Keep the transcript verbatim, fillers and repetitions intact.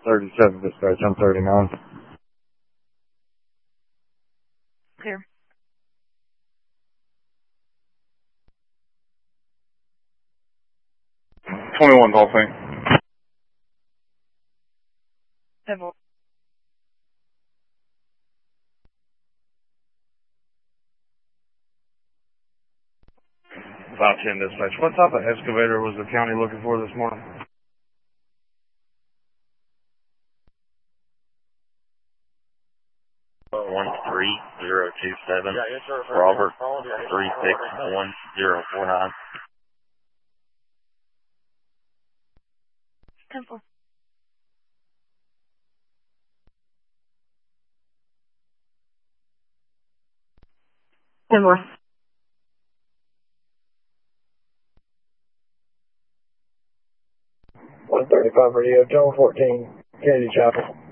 thirty-seven dispatch, I'm thirty-nine. Clear. twenty-one, Dolphin. Several. five ten dispatch. What type of excavator was the county looking for this morning? one three zero two seven, Robert three six one zero four nine. Temple. Ten more. one thirty-five radio, John fourteen, Kennedy Chapel.